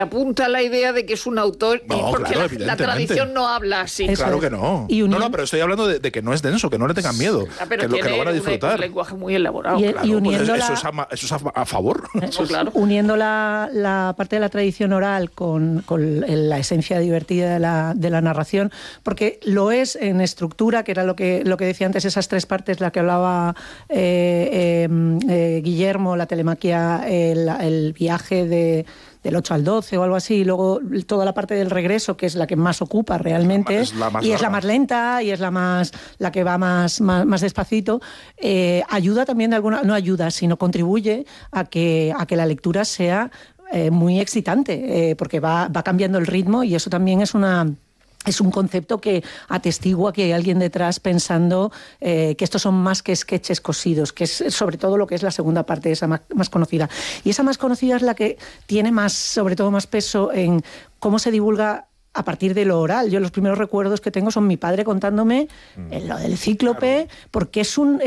apunta la idea de que es un autor porque claro, la tradición no habla así. Claro que no. No, pero estoy hablando de que no es denso, que no le tengan miedo, pero que lo van a disfrutar. Un lenguaje muy elaborado. Y uniendo eso es a favor. Claro. Uniendo la parte de la tradición oral con la esencia divertida de la narración, porque lo es en estructura, que era lo que decía antes, esas tres partes, la que hablaba Guillermo, la telemaquia, el viaje del 8 al 12 o algo así, y luego toda la parte del regreso, que es la que más ocupa realmente, es la más más lenta, y es la que va más despacito, ayuda también no ayuda, sino contribuye a que la lectura sea muy excitante, porque va cambiando el ritmo, y eso también es un concepto que atestigua que hay alguien detrás pensando que estos son más que sketches cosidos, que es sobre todo lo que es la segunda parte, esa más conocida. Y esa más conocida es la que tiene sobre todo más peso en cómo se divulga a partir de lo oral. Yo los primeros recuerdos que tengo son mi padre contándome lo del Cíclope, claro. Porque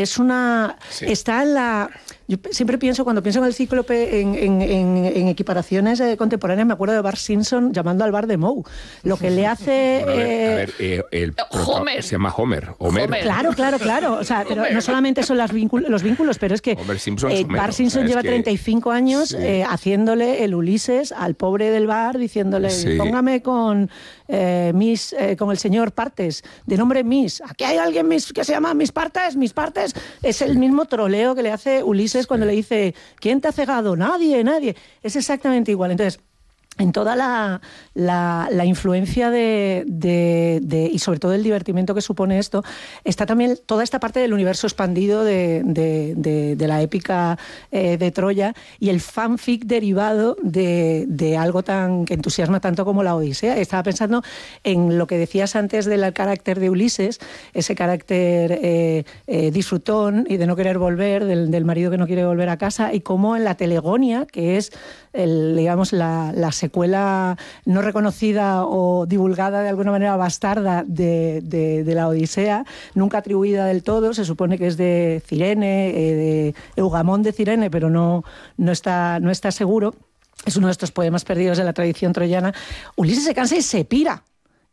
está en la... Yo siempre cuando pienso en el Cíclope, en equiparaciones contemporáneas, me acuerdo de Bart Simpson llamando al bar de Moe. Lo que le hace... Homer. Se llama Homer. Claro. O sea, pero no solamente son los vínculos, pero es que Bart Simpson lleva 35 años haciéndole el Ulises al pobre del bar, diciéndole, póngame con el señor Partes, de nombre Miss. Aquí hay alguien que se llama Miss Partes. Es el mismo troleo que le hace Ulises cuando le dice, ¿quién te ha cegado? Nadie. Es exactamente igual. Entonces, en toda la influencia y sobre todo el divertimento que supone esto, está también toda esta parte del universo expandido de la épica de Troya, y el fanfic derivado de algo que entusiasma tanto como la Odisea. Estaba pensando en lo que decías antes del carácter de Ulises, ese carácter disfrutón y de no querer volver, del marido que no quiere volver a casa, y cómo en la Telegonia, que es la secuela no reconocida o divulgada de alguna manera bastarda de la Odisea, nunca atribuida del todo, se supone que es de Cirene, de Eugamón de Cirene, pero no está seguro. Es uno de estos poemas perdidos de la tradición troyana. Ulises se cansa y se pira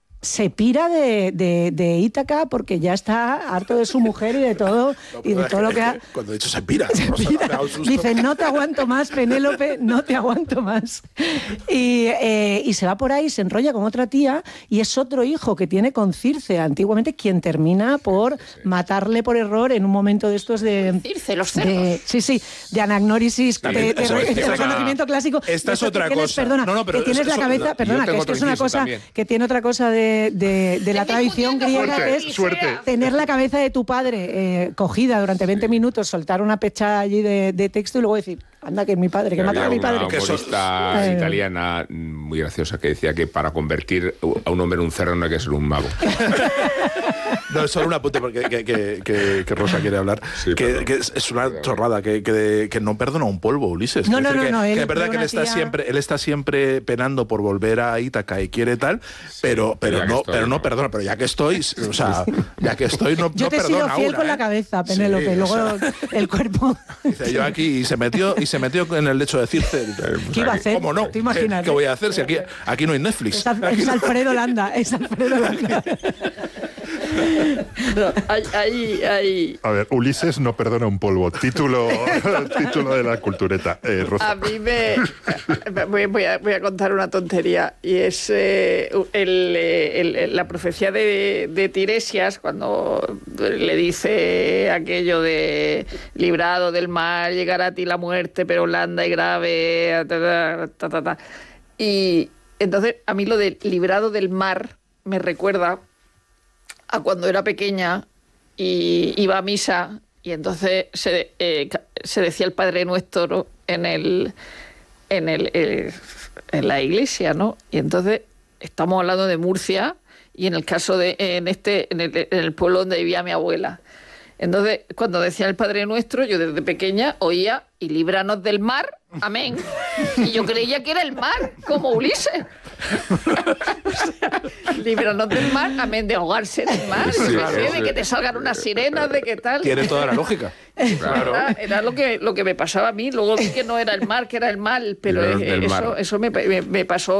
de Ítaca, porque ya está harto de su mujer y de todo lo que ha... Cuando he dicho se pira. Dice, no te aguanto más, Penélope, no te aguanto más. Y se va por ahí, se enrolla con otra tía, y es otro hijo que tiene con Circe, antiguamente, quien termina por matarle por error en un momento de estos de... Circe, los cerdos. De anagnórisis, de reconocimiento clásico. Esta es otra cosa. Que tienes la cabeza... Perdona, que es una cosa que tiene otra cosa de la tradición griega, que es tener la cabeza de tu padre cogida durante 20 minutos, soltar una pecha allí de texto y luego decir, anda, que es mi padre, que mata a mi padre. Una humorista italiana muy graciosa que decía que para convertir a un hombre en un cerdo no hay que ser un mago. No, es solo un apunte porque que Rosa quiere hablar. Que es una chorrada, que no perdona un polvo, Ulises. No. Que es verdad que él está siempre penando por volver a Ítaca y quiere tal, pero no perdona. Pero ya que estoy, no yo te he sido fiel con la cabeza, Penélope, luego el cuerpo. Dice, yo aquí, y se metió en el lecho de Circe. ¿Qué iba a hacer? ¿Cómo no? ¿Te imaginas? ¿Qué voy a hacer si aquí no hay Netflix? Es Alfredo Landa. No, hay... A ver, Ulises no perdona un polvo. Título de la cultureta. Rosa. A mí voy a contar una tontería, y es la profecía de Tiresias, cuando le dice aquello de librado del mar, llegará a ti la muerte, pero blanda y grave, Y entonces a mí lo de librado del mar me recuerda a cuando era pequeña y iba a misa, y entonces se decía el Padre Nuestro en la iglesia, ¿no? Y entonces estamos hablando de Murcia, y en el caso en el pueblo donde vivía mi abuela. Entonces, cuando decía el Padre Nuestro, yo desde pequeña oía, y líbranos del mar, amén. Y yo creía que era el mar, como Ulises. O sea, líbranos del mar, amén de ahogarse en el mar, de que te salgan unas sirenas, de qué tal. Tiene toda la lógica. Claro. Era lo que me pasaba a mí. Luego vi que no era el mar, que era el mal, pero eso me pasó